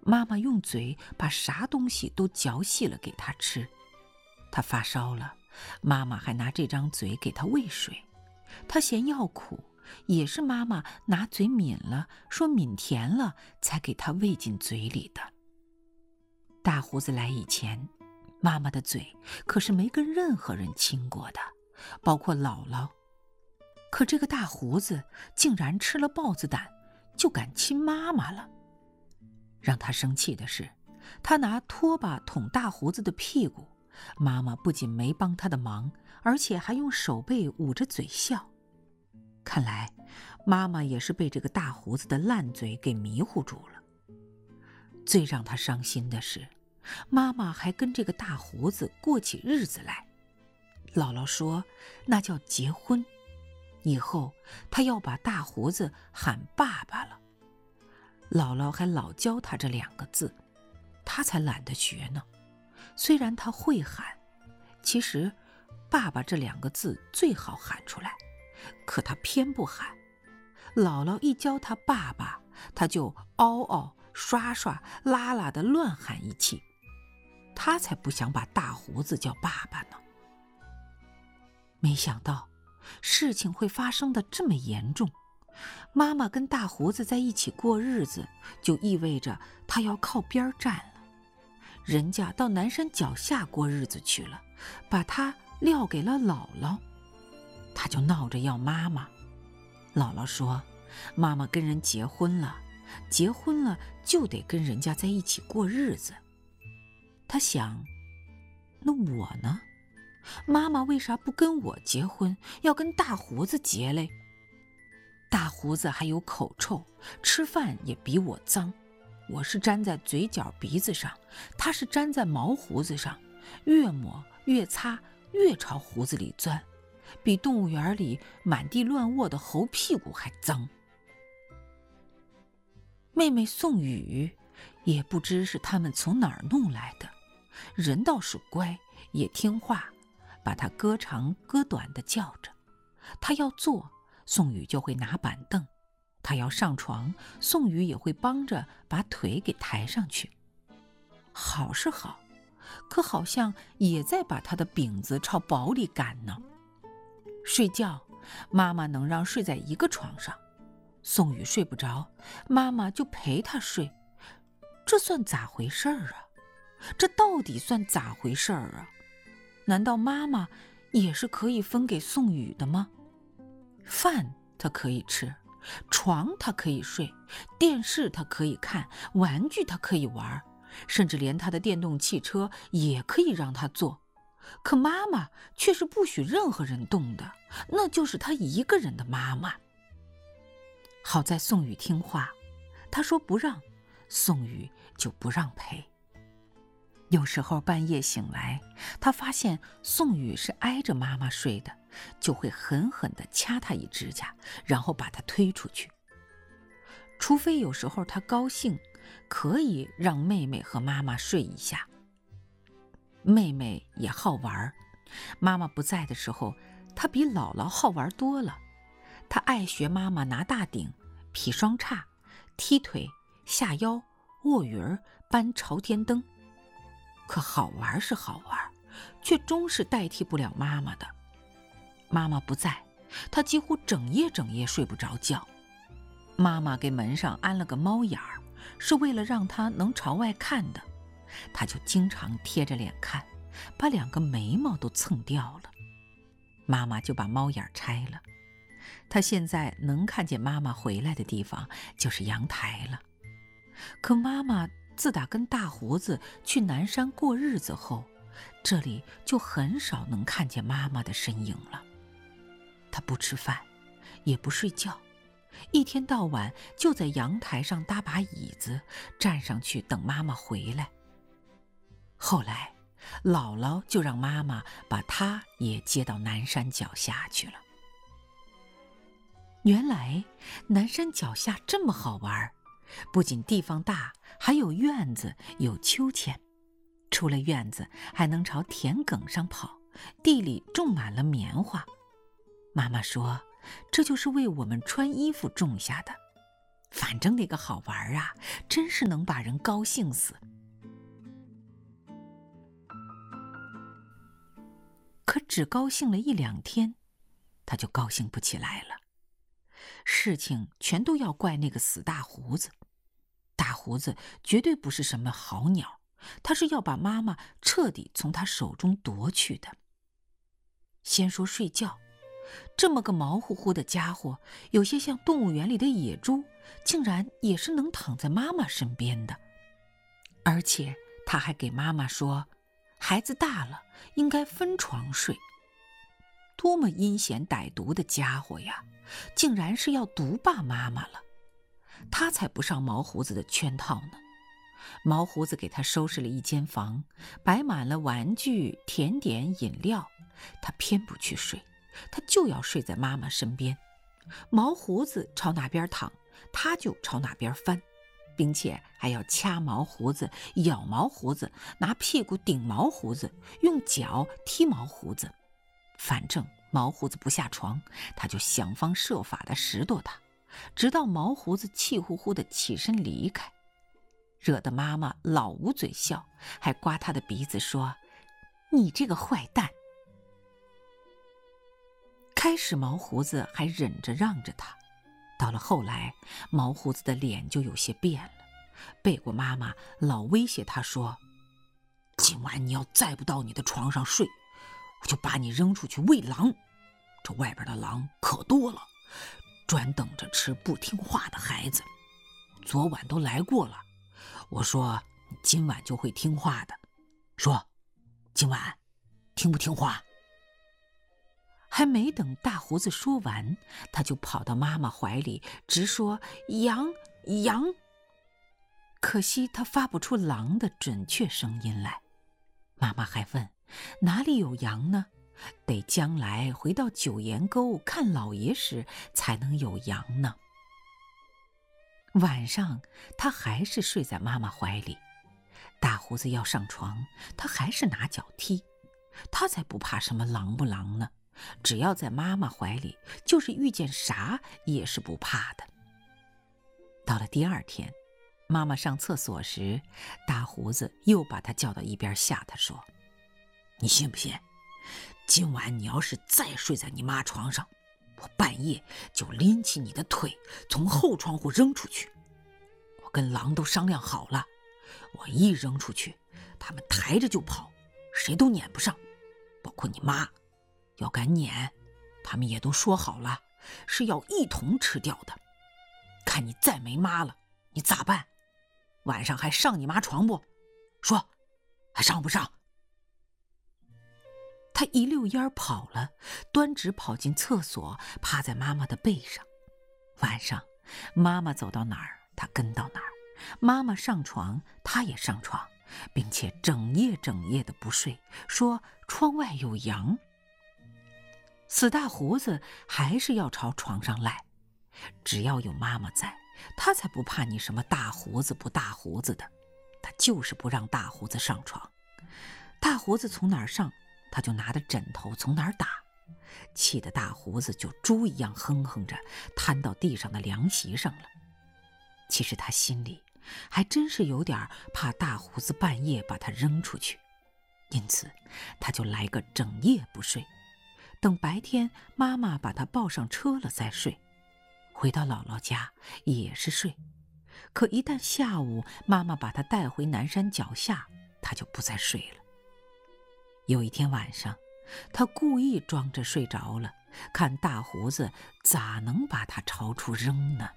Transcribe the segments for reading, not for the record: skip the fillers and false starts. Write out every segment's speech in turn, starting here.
妈妈用嘴把啥东西都嚼细了给他吃。他发烧了，妈妈还拿这张嘴给他喂水。他嫌药苦，也是妈妈拿嘴抿了，说抿甜了才给他喂进嘴里的。大胡子来以前，妈妈的嘴可是没跟任何人亲过的，包括姥姥。可这个大胡子竟然吃了豹子胆，就敢亲妈妈了。让他生气的是，他拿拖把捅大胡子的屁股，妈妈不仅没帮他的忙，而且还用手背捂着嘴笑。看来妈妈也是被这个大胡子的烂嘴给迷糊住了。最让他伤心的是，妈妈还跟这个大胡子过起日子来。姥姥说那叫结婚，以后她要把大胡子喊爸爸了。姥姥还老教他这2个字，他才懒得学呢。虽然他会喊，其实爸爸这2个字最好喊出来，可他偏不喊。姥姥一教他爸爸，他就嗷嗷刷刷啦啦的乱喊一气。他才不想把大胡子叫爸爸呢。没想到事情会发生的这么严重。妈妈跟大胡子在一起过日子，就意味着他要靠边站了。人家到南山脚下过日子去了，把他撂给了姥姥。他就闹着要妈妈。姥姥说妈妈跟人结婚了，结婚了就得跟人家在一起过日子。他想，那我呢？妈妈为啥不跟我结婚，要跟大胡子结嘞？大胡子还有口臭，吃饭也比我脏。我是粘在嘴角鼻子上，他是粘在毛胡子上，越抹越擦，越朝胡子里钻，比动物园里满地乱卧的猴屁股还脏。妹妹宋雨也不知是他们从哪儿弄来的，人倒是乖，也听话，把他歌长歌短的叫着。他要坐，宋雨就会拿板凳；他要上床，宋雨也会帮着把腿给抬上去。好是好，可好像也在把他的饼子朝堡里赶呢。睡觉，妈妈能让睡在一个床上，宋雨睡不着，妈妈就陪他睡。这算咋回事儿啊？这到底算咋回事儿啊？难道妈妈也是可以分给宋雨的吗？饭他可以吃，床他可以睡，电视他可以看，玩具他可以玩，甚至连他的电动汽车也可以让他坐。可妈妈却是不许任何人动的，那就是他一个人的妈妈。好在宋雨听话，他说不让，宋雨就不让陪。有时候半夜醒来，他发现宋雨是挨着妈妈睡的，就会狠狠地掐她一指甲，然后把她推出去。除非有时候他高兴，可以让妹妹和妈妈睡一下。妹妹也好玩，妈妈不在的时候，她比姥姥好玩多了。她爱学妈妈拿大顶、劈双叉、踢腿、下腰、卧鱼儿、搬朝天灯。可好玩是好玩，却终是代替不了妈妈的。妈妈不在，她几乎整夜睡不着觉。妈妈给门上安了个猫眼儿，是为了让她能朝外看的。她就经常贴着脸看，把2个眉毛都蹭掉了。妈妈就把猫眼拆了。她现在能看见妈妈回来的地方就是阳台了。可妈妈自打跟大胡子去南山过日子后，这里就很少能看见妈妈的身影了。她不吃饭，也不睡觉，一天到晚就在阳台上搭把椅子，站上去等妈妈回来。后来姥姥就让妈妈把她也接到南山脚下去了。原来南山脚下这么好玩，不仅地方大，还有院子，有秋千。出了院子还能朝田埂上跑，地里种满了棉花。妈妈说这就是为我们穿衣服种下的。 反正那个好玩啊，真是能把人高兴死。可只高兴了1-2天，他就高兴不起来了。事情全都要怪那个死大胡子。大胡子绝对不是什么好鸟，他是要把妈妈彻底从他手中夺去的。先说睡觉，这么个毛乎乎的家伙，有些像动物园里的野猪，竟然也是能躺在妈妈身边的。而且他还给妈妈说，孩子大了应该分床睡。多么阴险歹毒的家伙呀，竟然是要毒霸妈妈了。他才不上毛胡子的圈套呢。毛胡子给他收拾了一间房，摆满了玩具、甜点、饮料，他偏不去睡，他就要睡在妈妈身边。毛胡子朝哪边躺，他就朝哪边翻，并且还要掐毛胡子、咬毛胡子，拿屁股顶毛胡子，用脚踢毛胡子。反正毛胡子不下床，他就想方设法地拾掇他，直到毛胡子气呼呼地起身离开，惹得妈妈老捂嘴笑，还刮他的鼻子说：“你这个坏蛋！”开始毛胡子还忍着让着他，到了后来，毛胡子的脸就有些变了，背过妈妈老威胁他说：“今晚你要再不到你的床上睡，我就把你扔出去喂狼。这外边的狼可多了，专等着吃不听话的孩子。昨晚都来过了，我说你今晚就会听话的。说，今晚听不听话？”还没等大胡子说完，他就跑到妈妈怀里，直说羊羊。可惜他发不出狼的准确声音来。妈妈还问，哪里有羊呢？得将来回到九岩沟看老爷时才能有羊呢。晚上他还是睡在妈妈怀里，大胡子要上床，他还是拿脚踢。他才不怕什么狼不狼呢，只要在妈妈怀里，就是遇见啥也是不怕的。到了第2天，妈妈上厕所时，大胡子又把他叫到一边，吓他说：“你信不信？今晚你要是再睡在你妈床上，我半夜就拎起你的腿从后窗户扔出去。我跟狼都商量好了，我一扔出去，他们抬着就跑，谁都撵不上，包括你妈。要敢撵，他们也都说好了，是要一同吃掉的。看你再没妈了，你咋办？晚上还上你妈床不？说，还上不上？”他一溜烟跑了，端直跑进厕所，趴在妈妈的背上。晚上，妈妈走到哪儿，他跟到哪儿；妈妈上床，他也上床，并且整夜的不睡，说窗外有羊。死大胡子还是要朝床上赖，只要有妈妈在，他才不怕你什么大胡子不大胡子的。他就是不让大胡子上床，大胡子从哪儿上，他就拿着枕头从哪儿打，气得大胡子就猪一样哼哼着瘫到地上的凉席上了。其实他心里还真是有点怕大胡子半夜把他扔出去，因此他就来个整夜不睡，等白天妈妈把他抱上车了再睡。回到姥姥家也是睡，可一旦下午妈妈把他带回南山脚下，他就不再睡了。有一天晚上，他故意装着睡着了，看大胡子咋能把他朝处扔呢？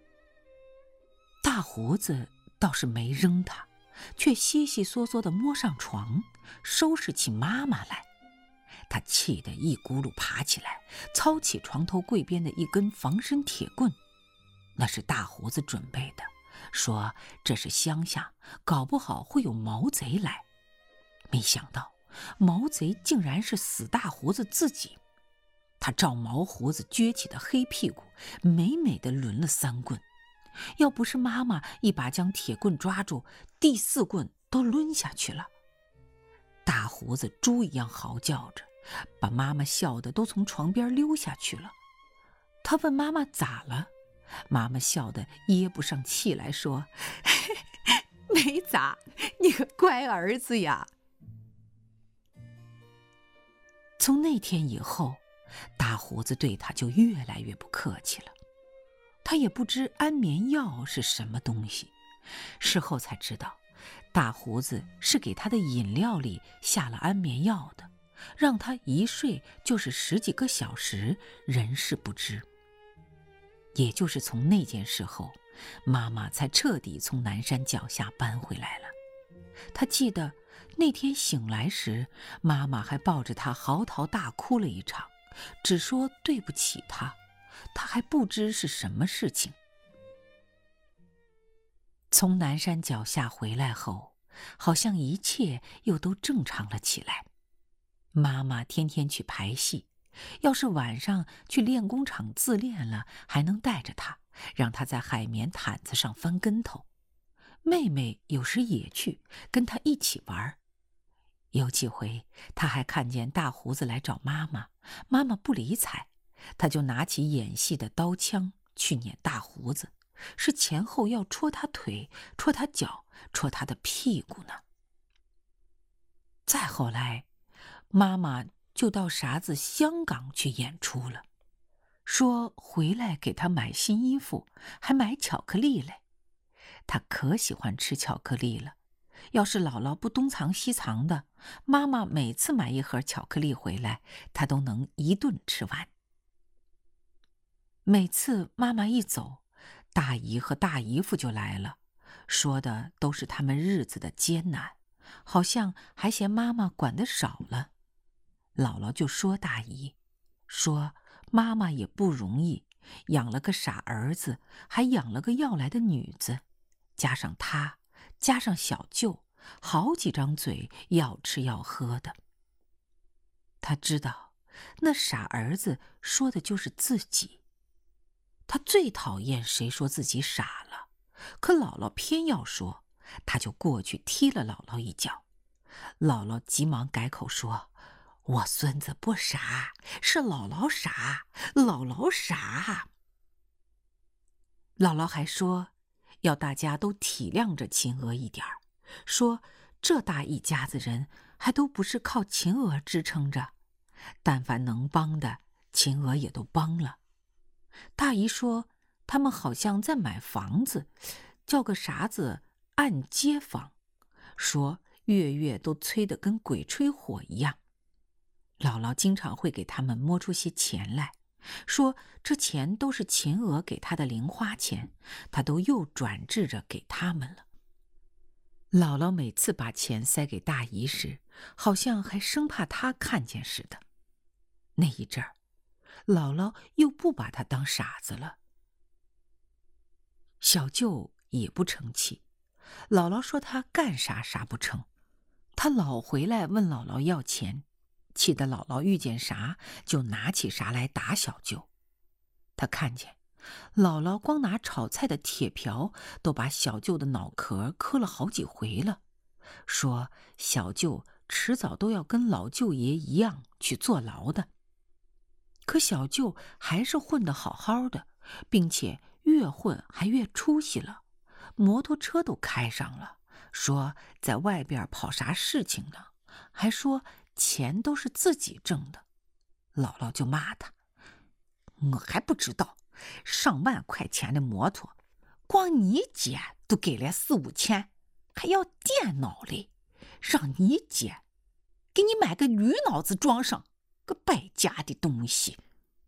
大胡子倒是没扔他，却悉悉嗦嗦地摸上床，收拾起妈妈来。他气得一咕噜爬起来，操起床头柜边的一根防身铁棍，那是大胡子准备的，说这是乡下，搞不好会有毛贼来。没想到毛贼竟然是死大胡子自己。他照毛胡子撅起的黑屁股，美美的抡了3棍。要不是妈妈一把将铁棍抓住，第4棍都抡下去了。大胡子猪一样嚎叫着，把妈妈笑得都从床边溜下去了。他问妈妈咋了， 妈妈笑得噎不上气来，说：“没咋，你个乖儿子呀。”从那天以后，大胡子对他就越来越不客气了。他也不知安眠药是什么东西，事后才知道，大胡子是给他的饮料里下了安眠药的，让他一睡就是10几个小时，人事不知。也就是从那件事后，妈妈才彻底从南山脚下搬回来了。他记得那天醒来时，妈妈还抱着他嚎啕大哭了一场，只说对不起他，他还不知是什么事情。从南山脚下回来后，好像一切又都正常了起来。妈妈天天去排戏，要是晚上去练功场自练了，还能带着他，让他在海绵毯子上翻跟头。妹妹有时也去跟他一起玩。有几回他还看见大胡子来找妈妈，妈妈不理睬，他就拿起演戏的刀枪去撵大胡子，是前后要戳他腿，戳他脚，戳他的屁股呢。再后来，妈妈就到啥子香港去演出了，说回来给他买新衣服，还买巧克力嘞。他可喜欢吃巧克力了，要是姥姥不东藏西藏的，妈妈每次买一盒巧克力回来，他都能一顿吃完。每次妈妈一走，大姨和大姨夫就来了，说的都是他们日子的艰难，好像还嫌妈妈管得少了。姥姥就说大姨，说妈妈也不容易，养了个傻儿子，还养了个要来的女子，加上他，加上小舅，好几张嘴要吃要喝的。他知道那傻儿子说的就是自己，他最讨厌谁说自己傻了，可姥姥偏要说，他就过去踢了姥姥一脚。姥姥急忙改口说：“我孙子不傻，是姥姥傻，姥姥傻。”姥姥还说要大家都体谅着秦娥一点儿，说这大一家子人还都不是靠秦娥支撑着，但凡能帮的，秦娥也都帮了。大姨说他们好像在买房子，叫个啥子按揭房，说月月都催得跟鬼吹火一样。姥姥经常会给他们摸出些钱来，说这钱都是秦娥给他的零花钱，他都又转制着给他们了。姥姥每次把钱塞给大姨时，好像还生怕他看见似的。那一阵儿，姥姥又不把他当傻子了。小舅也不成器，姥姥说他干啥啥不成，他老回来问姥姥要钱，气得姥姥遇见啥就拿起啥来打小舅。他看见姥姥光拿炒菜的铁瓢都把小舅的脑壳磕了好几回了，说小舅迟早都要跟老舅爷一样去坐牢的。可小舅还是混得好好的，并且越混还越出息了，摩托车都开上了，说在外边跑啥事情呢，还说钱都是自己挣的。姥姥就骂他：“我还不知道，上万块钱的摩托，光你姐都给了4、5千，还要电脑嘞，让你姐给你买个驴脑子装上，个败家的东西。”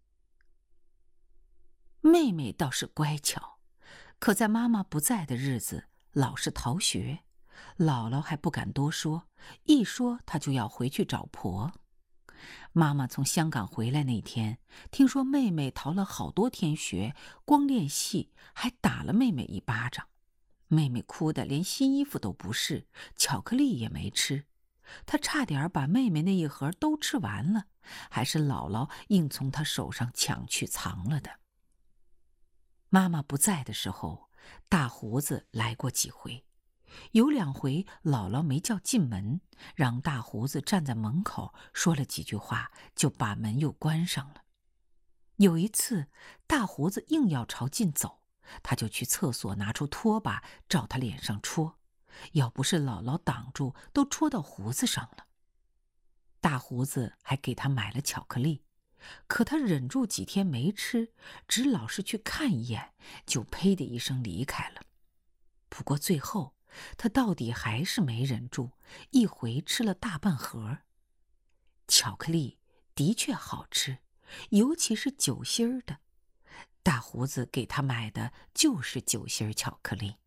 妹妹倒是乖巧，可在妈妈不在的日子老是逃学，姥姥还不敢多说，一说她就要回去找婆。妈妈从香港回来那天，听说妹妹逃了好多天学，光练戏还打了妹妹一巴掌。妹妹哭得连新衣服都不是，巧克力也没吃。她差点把妹妹那一盒都吃完了，还是姥姥硬从她手上抢去藏了的。妈妈不在的时候，大胡子来过几回，有2回姥姥没叫进门，让大胡子站在门口说了几句话，就把门又关上了。 有一次，大胡子硬要朝近走，他就去厕所拿出拖把照他脸上戳，要不是姥姥挡住，都戳到胡子上了。大胡子还给他买了巧克力，可他忍住几天没吃，只老是去看一眼，就呸的一声离开了。不过最后，他到底还是没忍住，一回吃了大半盒。巧克力的确好吃，尤其是酒心儿的。大胡子给他买的就是酒心儿巧克力。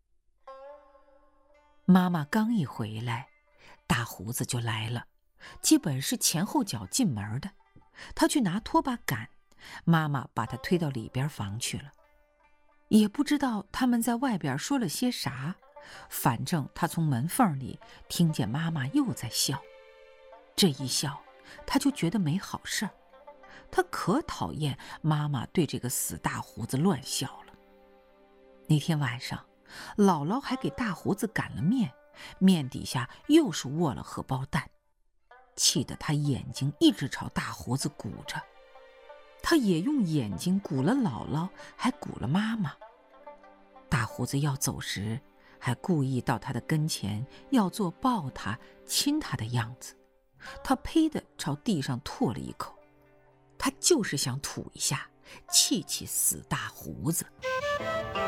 妈妈刚一回来，大胡子就来了，基本是前后脚进门的。他去拿拖把赶，妈妈把他推到里边房去了。也不知道他们在外边说了些啥，反正他从门缝里听见妈妈又在笑。这一笑，他就觉得没好事儿。他可讨厌妈妈对这个死大胡子乱笑了。那天晚上，姥姥还给大胡子擀了面，面底下又是卧了荷包蛋，气得他眼睛一直朝大胡子鼓着。他也用眼睛鼓了姥姥，还鼓了妈妈。大胡子要走时，还故意到他的跟前，要做抱他、亲他的样子。他呸地朝地上吐了一口。他就是想吐一下，气死大胡子。